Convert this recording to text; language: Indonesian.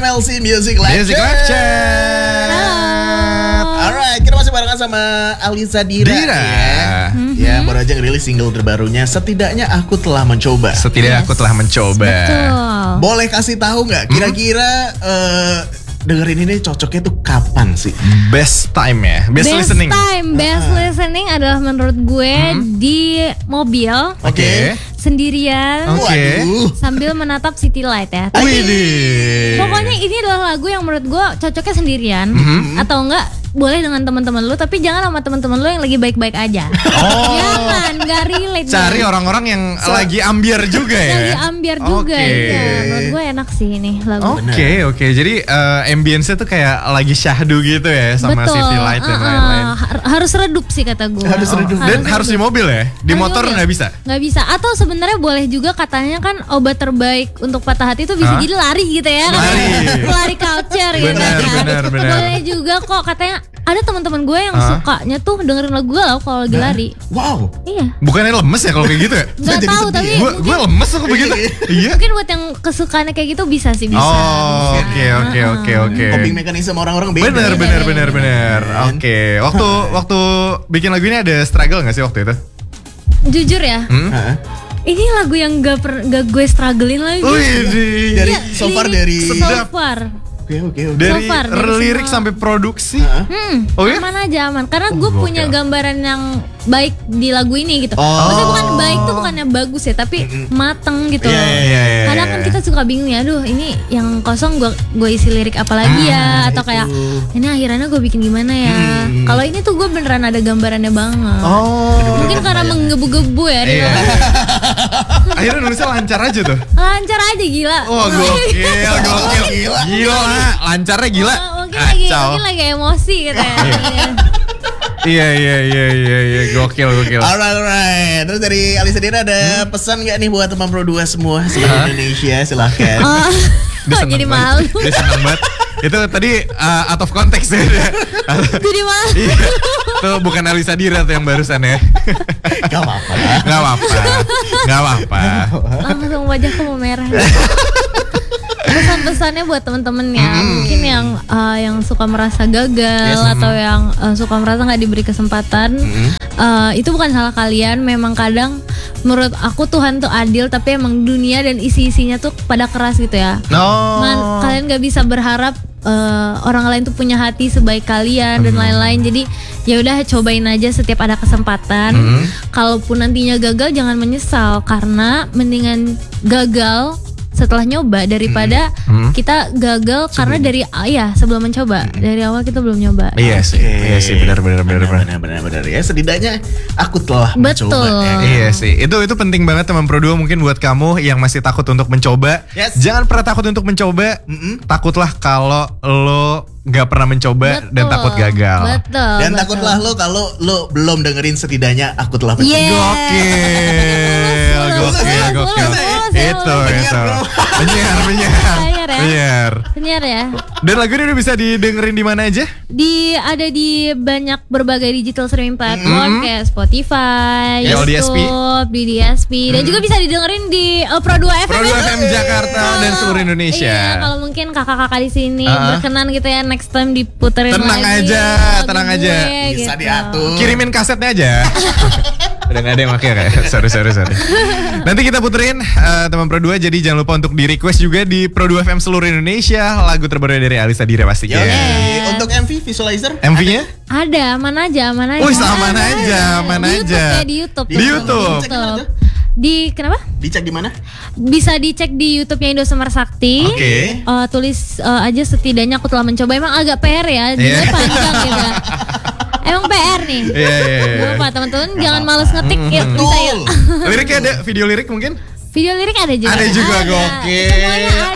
MLC Music Live Chat. Alright, kita masih barengan sama Alisa Dira. Ya, baru aja ngerilis single terbarunya. Setidaknya aku telah mencoba. Aku telah mencoba. Betul. Boleh kasih tahu nggak? Kira-kira dengerin ini cocoknya tuh kapan sih? Best time ya, best listening. Best listening adalah menurut gue di mobil. Oke. Sendirian. Waduh. Sambil menatap city light ya. Widih. Pokoknya ini adalah lagu yang menurut gue cocoknya sendirian atau enggak boleh dengan teman-teman lu, tapi jangan sama teman-teman lu yang lagi baik-baik aja. Jangan, nggak relate. Cari orang-orang yang lagi ambiar juga ya. Lagi ambiar juga. Iya, menurut gue enak sih ini lagu. Oke. Jadi ambience-nya tuh kayak lagi syahdu gitu ya sama Betul. city light dan lain-lain. Harus redup sih kata gue. Harus redup. Dan harus di mobil ya. Di motor nggak bisa. Nggak bisa. Atau sebenarnya boleh juga, katanya kan obat terbaik untuk patah hati itu bisa jadi lari gitu ya. Lari culture gitu kan. Benar. Boleh juga kok, katanya ada teman-teman gue yang sukanya tuh dengerin lagu galau kalau lagi lari. Wow. Iya. Bukannya lemes ya kalau kayak gitu ya? Nggak tahu tapi Gue lemes aku begitu. Iya. mungkin buat yang kesukaannya kayak gitu bisa sih, bisa. Oh, oke. Coping mekanisme orang-orang beda. Bener. Oke. Waktu bikin lagu ini ada struggle nggak sih waktu itu? Jujur ya, ini lagu yang gak gue strugglein lagi. Dari so far. Oke. Dari So far, dari lirik semua. sampai produksi. Oh ya? Aman. Karena gue punya gambaran yang baik di lagu ini gitu. Maksudnya bukan baik tuh bukannya bagus ya, tapi mateng gitu. Iya. Kadang kan kita suka bingung ya, aduh ini yang kosong gue isi lirik apa lagi ya, atau kayak ini akhirannya gue bikin gimana ya. Kalau ini tuh gue beneran ada gambarannya banget. Mungkin karena menggebu-gebu ya. Akhirnya nulisnya lancar aja tuh. Lancar aja, gila. Wah, gokil. Gila, lancarnya gila. Mungkin lagi emosi gitu ya. Iya, gokil. Alright. Terus dari Alisa Dira ada pesan nggak nih buat teman Pro 2 semua seluruh Indonesia? Silahkan. Jadi malu. Dia senang banget. Itu tadi out of context ya. Jadi malu. Iya. Tuh bukan Alisa Dira tuh yang barusan ya. Gak apa-apa. Langsung wajahku mau merah. Pesan-pesannya buat temen-temen ya, mungkin yang suka merasa gagal atau yang suka merasa nggak diberi kesempatan, itu bukan salah kalian. Memang kadang menurut aku Tuhan tuh adil, tapi emang dunia dan isi-isinya tuh pada keras gitu ya. Kalian nggak bisa berharap orang lain tuh punya hati sebaik kalian dan lain-lain. Jadi ya udah, cobain aja setiap ada kesempatan. Kalaupun nantinya gagal, jangan menyesal, karena mendingan gagal setelah nyoba daripada kita gagal karena sebelum mencoba. Dari awal kita belum nyoba. Iya sih, benar. Ya, setidaknya aku telah mencoba. Iya sih, itu penting banget teman Pro 2. Mungkin buat kamu yang masih takut untuk mencoba, jangan pernah takut untuk mencoba. Takutlah kalau lo nggak pernah mencoba dan takut gagal. Dan takutlah lo kalau lo belum dengerin setidaknya aku telah mencoba. Gokil. Itu. Penyiar ya. Dan lagu ini udah bisa didengerin di mana aja? Ada di banyak berbagai digital streaming platform kayak Spotify, YouTube, di DSP, dan juga bisa didengerin di Pro 2 FM. Pro 2 FM Jakarta dan seluruh Indonesia. Iya, kalau mungkin kakak-kakak di sini berkenan gitu ya, next time diputerin tenang lagi. Tenang aja. Bisa gitu. diatur. Kirimin kasetnya aja. Udah gak ada yang pakai kayak. Sorry. Nanti kita puterin teman Pro 2. Jadi jangan lupa untuk di request juga di Pro 2 FM seluruh Indonesia lagu terbaru dari Alisa Dira pastinya. Untuk MV visualizer MV-nya? Ada, mana aja. Mana aja. Di YouTube. Kenapa? Dicek di mana? Bisa dicek di YouTube-nya Indosiar Sakti. Tulis aja setidaknya aku telah mencoba. Emang agak PR ya, judulnya panjang gitu. Emang PR nih. Lupa teman-teman, jangan males ngetik ya. Betul. Liriknya ada, video lirik mungkin? Video lirik ada juga. Ada juga, gokil. Semuanya ada.